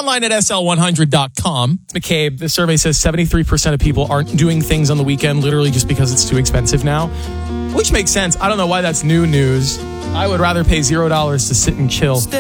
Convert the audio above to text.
online at sl100.com. McCabe, the survey says 73% of people aren't doing things on the weekend literally just because it's too expensive now, which makes sense. I don't know why that's new news. I would rather pay $0 to sit and chill